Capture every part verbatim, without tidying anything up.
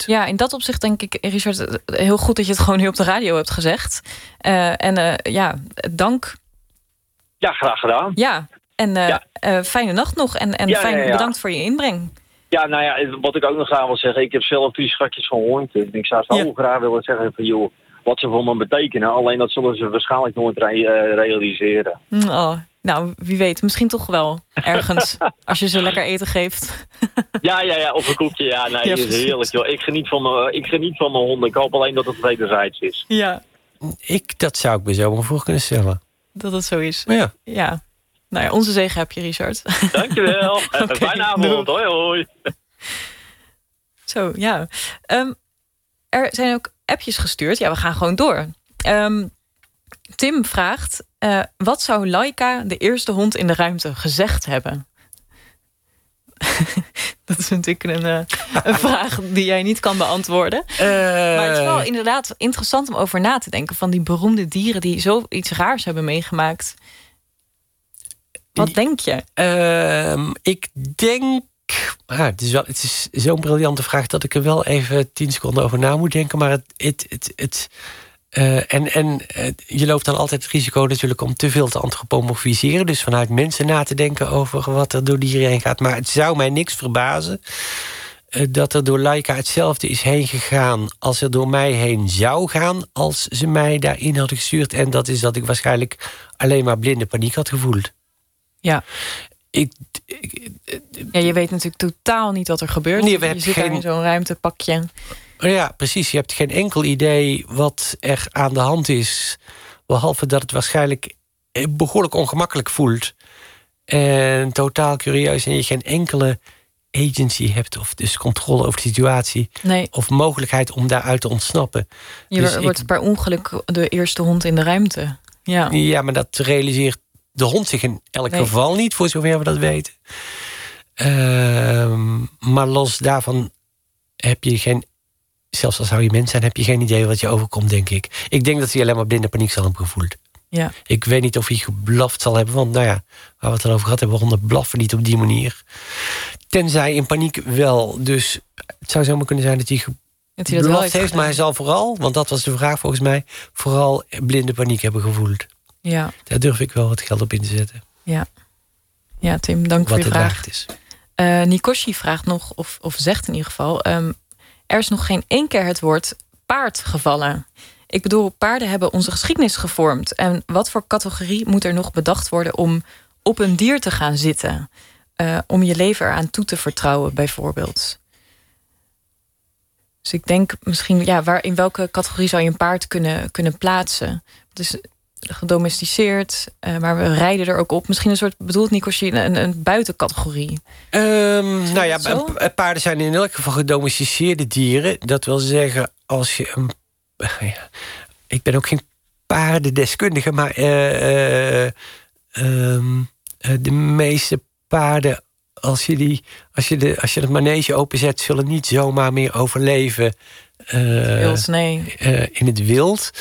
Ja, in dat opzicht denk ik, Richard, heel goed dat je het gewoon nu op de radio hebt gezegd. Uh, en uh, ja, dank. Ja, graag gedaan. Ja, en uh, ja. Uh, fijne nacht nog. En, en ja, fijn, ja, ja. bedankt voor je inbreng. Ja, nou ja, wat ik ook nog graag wil zeggen, ik heb zelf drie schatjes van honderd. Ik zou zo ja. graag willen zeggen van, joh, wat ze voor me betekenen. Alleen dat zullen ze waarschijnlijk nooit re- uh, realiseren. Oh, nou, wie weet. Misschien toch wel ergens. Als je ze lekker eten geeft. ja, ja, ja. Of een koekje. Ja, nee, ja, is heerlijk, joh. Ik geniet van mijn, ik geniet van mijn honden. Ik hoop alleen dat het wederzijds is. Ja. Ik, dat zou ik me zo maar voor kunnen stellen. Dat het zo is. Ja. Ja. Nou ja, onze zegen heb je, Richard. Dankjewel. Okay, een fijne avond. Hoi, hoi. Zo, ja. Um, er zijn ook appjes gestuurd. Ja, we gaan gewoon door. Um, Tim vraagt... Uh, wat zou Laika, de eerste hond in de ruimte, gezegd hebben? Dat is natuurlijk een, uh, een vraag die jij niet kan beantwoorden. Uh, maar het is wel inderdaad interessant om over na te denken... van die beroemde dieren die zoiets raars hebben meegemaakt. Wat denk je? Uh, ik denk... Ah, het is, wel, het is zo'n briljante vraag dat ik er wel even tien seconden over na moet denken. Maar het... het, het, het uh, en en uh, je loopt dan altijd het risico natuurlijk om te veel te antropomorfiseren. Dus vanuit mensen na te denken over wat er door dieren heen gaat. Maar het zou mij niks verbazen uh, dat er door Laika hetzelfde is heen gegaan als er door mij heen zou gaan als ze mij daarin hadden gestuurd. En dat is dat ik waarschijnlijk alleen maar blinde paniek had gevoeld. Ja. Ik, ik, ja, je weet natuurlijk totaal niet wat er gebeurt. Nee, je zit geen... daar in zo'n ruimtepakje. Ja, precies. Je hebt geen enkel idee wat er aan de hand is. Behalve dat het waarschijnlijk behoorlijk ongemakkelijk voelt. En totaal curieus. En je geen enkele agency hebt. Of dus controle over de situatie. Nee. Of mogelijkheid om daaruit te ontsnappen. Je dus wordt ik... per ongeluk de eerste hond in de ruimte. Ja, ja, maar dat realiseert de hond zich in elk nee. geval niet, voor zover we dat weten. Uh, maar los daarvan heb je geen... Zelfs al zou je mens zijn, heb je geen idee wat je overkomt, denk ik. Ik denk dat hij alleen maar blinde paniek zal hebben gevoeld. Ja. Ik weet niet of hij geblaft zal hebben, want nou ja, waar we het al over gehad hebben, honden blaffen niet op die manier. Tenzij in paniek wel. Dus het zou zomaar kunnen zijn dat hij geblaft heeft, maar hij zal vooral, want dat was de vraag volgens mij, vooral blinde paniek hebben gevoeld. Ja. Daar durf ik wel wat geld op in te zetten. Ja, ja Tim, dank wat voor je vraag. Wat is. Uh, Nikoshi vraagt nog, of, of zegt in ieder geval... Um, er is nog geen één keer het woord paard gevallen. Ik bedoel, paarden hebben onze geschiedenis gevormd. En wat voor categorie moet er nog bedacht worden om op een dier te gaan zitten? Uh, om je leven eraan toe te vertrouwen, bijvoorbeeld. Dus ik denk misschien, ja, waar, in welke categorie zou je een paard kunnen, kunnen plaatsen? Dus gedomesticeerd, uh, maar we rijden er ook op. Misschien een soort, bedoelt Nikoshi, een, een buitencategorie? Um, nou ja, paarden zijn in elk geval gedomesticeerde dieren. Dat wil zeggen, als je een... Ja, ik ben ook geen paardendeskundige, maar uh, uh, um, uh, de meeste paarden, als je, die, als, je de, als je het manege openzet, zullen niet zomaar meer overleven uh, wild, nee. uh, in het wild.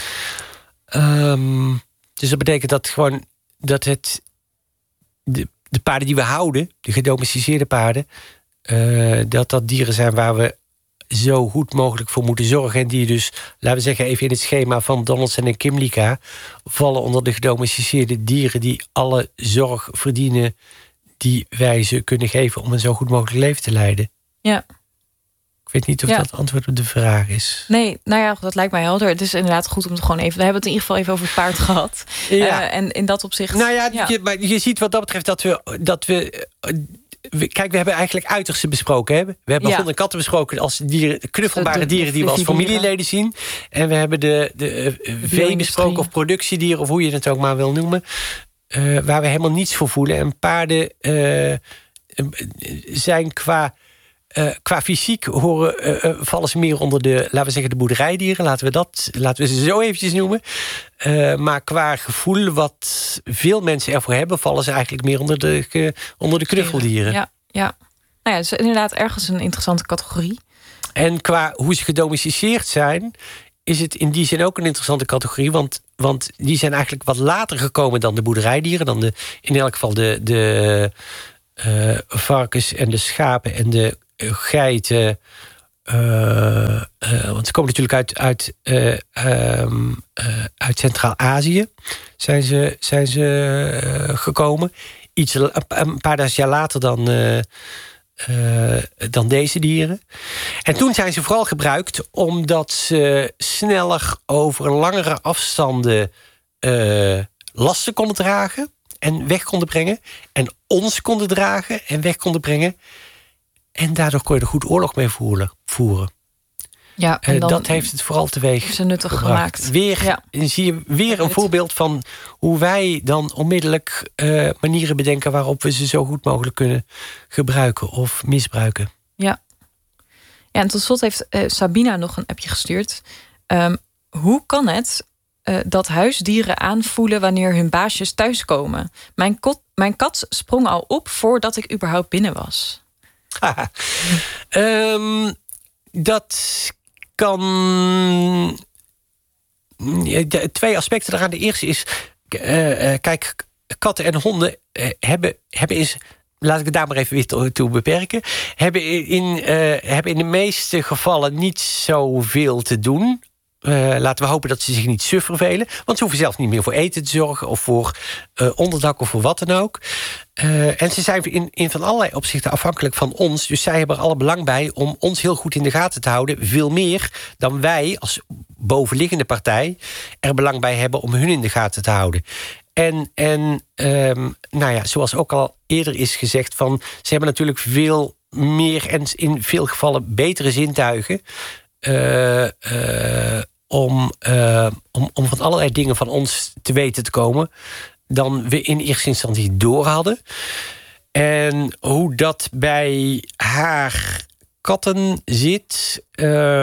Um, dus dat betekent dat gewoon dat het de, de paarden die we houden, de gedomesticeerde paarden, uh, dat dat dieren zijn waar we zo goed mogelijk voor moeten zorgen. En die dus, laten we zeggen, even in het schema van Donaldson en Kimlicka, vallen onder de gedomesticeerde dieren die alle zorg verdienen die wij ze kunnen geven om een zo goed mogelijk leven te leiden. Ja. Ik weet niet of ja. dat antwoord op de vraag is. Nee, nou ja, dat lijkt mij helder. Het is inderdaad goed om het gewoon even... We hebben het in ieder geval even over het paard gehad. Ja. Uh, en in dat opzicht... Nou ja, ja. Je, maar je ziet wat dat betreft dat we... Dat we we, kijk, we hebben eigenlijk uiterste besproken. Hè? We hebben ja. honden en katten besproken als dieren, knuffelbare de, de, dieren die we als familieleden zien. En we hebben de, de, de vee besproken of productiedieren, of hoe je het ook maar wil noemen. Uh, waar we helemaal niets voor voelen. En paarden uh, zijn qua... Uh, qua fysiek horen, uh, uh, vallen ze meer onder de, laten we zeggen, de boerderijdieren. Laten we dat, laten we ze zo eventjes noemen. Uh, maar qua gevoel, wat veel mensen ervoor hebben, vallen ze eigenlijk meer onder de, uh, onder de knuffeldieren. Ja, ja. Nou ja, het is inderdaad ergens een interessante categorie. En qua hoe ze gedomesticeerd zijn, is het in die zin ook een interessante categorie. Want, want die zijn eigenlijk wat later gekomen dan de boerderijdieren. Dan de, in elk geval de, de uh, varkens en de schapen en de geiten, uh, want ze komen natuurlijk uit, uit, uh, um, uh, uit Centraal-Azië. Zijn ze, zijn ze uh, gekomen. Iets, een, een paar duizend jaar later dan, uh, uh, dan deze dieren. En toen zijn ze vooral gebruikt omdat ze sneller over langere afstanden uh, lasten konden dragen en weg konden brengen. En ons konden dragen en weg konden brengen. En daardoor kon je er goed oorlog mee voeren. voeren. Ja, en dan uh, dat heeft het vooral teweeg ze nuttig gebracht. gemaakt. Weer ja. zie je weer een voorbeeld van hoe wij dan onmiddellijk uh, manieren bedenken waarop we ze zo goed mogelijk kunnen gebruiken of misbruiken. Ja, ja en tot slot heeft uh, Sabina nog een appje gestuurd. Um, hoe kan het uh, dat huisdieren aanvoelen wanneer hun baasjes thuiskomen? Mijn, kot, mijn kat sprong al op voordat ik überhaupt binnen was. um, dat kan twee aspecten eraan. De eerste is, uh, kijk, katten en honden uh, hebben, hebben is, laat ik het daar maar even weer toe, toe beperken, hebben in, uh, hebben in de meeste gevallen niet zoveel te doen. Uh, laten we hopen dat ze zich niet suf vervelen. Want ze hoeven zelf niet meer voor eten te zorgen of voor uh, onderdak of voor wat dan ook. Uh, en ze zijn in, in van allerlei opzichten afhankelijk van ons. Dus zij hebben er alle belang bij om ons heel goed in de gaten te houden. Veel meer dan wij als bovenliggende partij er belang bij hebben om hun in de gaten te houden. En, en um, nou ja, zoals ook al eerder is gezegd, van, ze hebben natuurlijk veel meer en in veel gevallen betere zintuigen. Uh, uh, om, uh, om, om van allerlei dingen van ons te weten te komen dan we in eerste instantie door hadden. En hoe dat bij haar katten zit. Uh,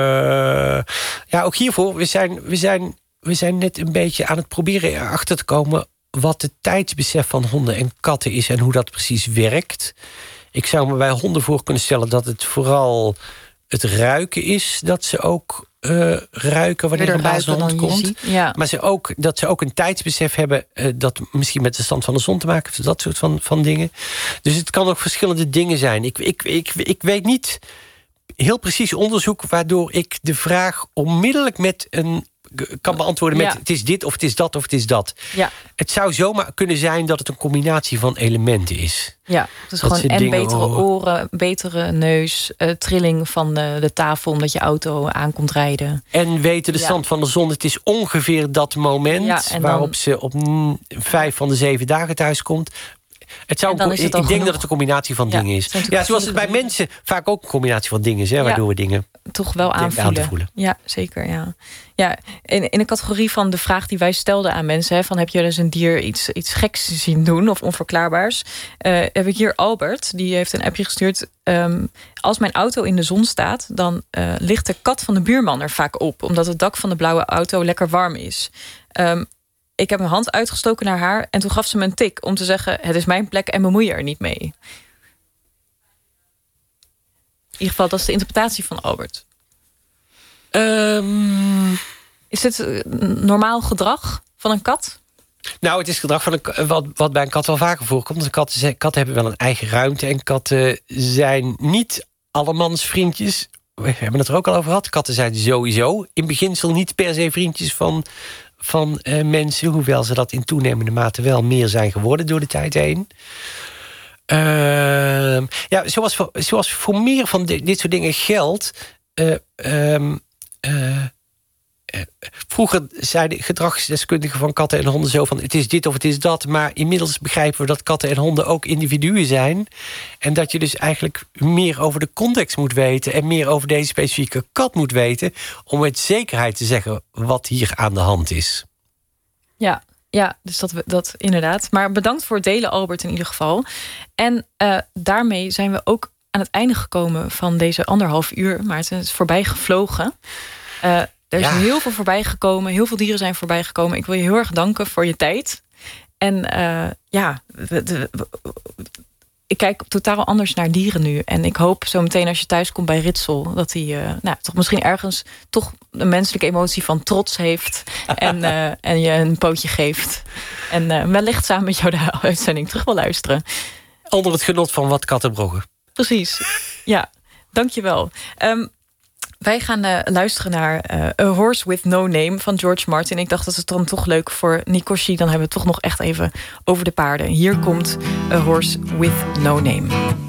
ja, ook hiervoor, we zijn, we, zijn, we zijn net een beetje aan het proberen erachter te komen wat het tijdsbesef van honden en katten is en hoe dat precies werkt. Ik zou me bij honden voor kunnen stellen dat het vooral het ruiken is, dat ze ook uh, ruiken wanneer een baas naar hond komt. Ja. Maar ze ook, dat ze ook een tijdsbesef hebben, uh, dat misschien met de stand van de zon te maken heeft, dat soort van, van dingen. Dus het kan ook verschillende dingen zijn. Ik, ik, ik, ik weet niet heel precies onderzoek waardoor ik de vraag onmiddellijk met een kan beantwoorden met ja. het is dit of het is dat of het is dat. Ja. Het zou zomaar kunnen zijn dat het een combinatie van elementen is. Ja, dus gewoon en dingen, betere oh. oren, betere neus, uh, trilling van de, de tafel omdat je auto aankomt rijden. En weten de stand ja. van de zon. Het is ongeveer dat moment ja, waarop dan, ze op mm, vijf van de zeven dagen thuis komt. Het zou, dan is het ik denk genoeg. dat het een combinatie van ja, dingen is. Ja, zoals het bij mensen vaak ook een combinatie van dingen is, hè, waardoor ja, we dingen toch wel aanvoelen. aan te voelen. Ja, zeker. Ja. Ja, in, in de categorie van de vraag die wij stelden aan mensen, hè, van heb je dus een dier iets, iets geks zien doen of onverklaarbaars, uh, heb ik hier Albert, die heeft een appje gestuurd. Um, als mijn auto in de zon staat, dan uh, ligt de kat van de buurman er vaak op, omdat het dak van de blauwe auto lekker warm is. Um, Ik heb mijn hand uitgestoken naar haar en toen gaf ze me een tik om te zeggen, het is mijn plek en bemoei je er niet mee. In ieder geval, dat is de interpretatie van Albert. Um... Is dit normaal gedrag van een kat? Nou, het is gedrag van een, wat, wat bij een kat wel vaker voorkomt. Katten, katten hebben wel een eigen ruimte en katten zijn niet allemans vriendjes. We hebben het er ook al over gehad. Katten zijn sowieso in beginsel niet per se vriendjes van... van uh, mensen, hoewel ze dat in toenemende mate wel meer zijn geworden door de tijd heen. Uh, ja, zoals voor, zoals voor meer van dit, dit soort dingen geldt. Uh, um, uh, uh, vroeger zeiden gedragsdeskundigen van katten en honden zo van het is dit of het is dat, maar inmiddels begrijpen we dat katten en honden ook individuen zijn. En dat je dus eigenlijk meer over de context moet weten en meer over deze specifieke kat moet weten om met zekerheid te zeggen wat hier aan de hand is. Ja, ja, dus dat, dat inderdaad. Maar bedankt voor het delen, Albert, in ieder geval. En uh, daarmee zijn we ook aan het einde gekomen van deze anderhalf uur. Maar het is voorbij gevlogen. Uh, er is ja. heel veel voorbij gekomen. Heel veel dieren zijn voorbij gekomen. Ik wil je heel erg danken voor je tijd. En uh, ja, we, de, we, ik kijk totaal anders naar dieren nu. En ik hoop zo meteen als je thuis komt bij Ritsel dat hij uh, nou, toch misschien ergens toch een menselijke emotie van trots heeft. en, uh, en je een pootje geeft. En uh, wellicht samen met jou de uitzending terug wil luisteren. Onder het genot van wat kattenbroggen. Precies, ja. Dankjewel. Um, Wij gaan uh, luisteren naar uh, A Horse With No Name van George Martin. Ik dacht, dat is het dan toch leuk voor Nikoshi. Dan hebben we het toch nog echt even over de paarden. Hier komt A Horse With No Name.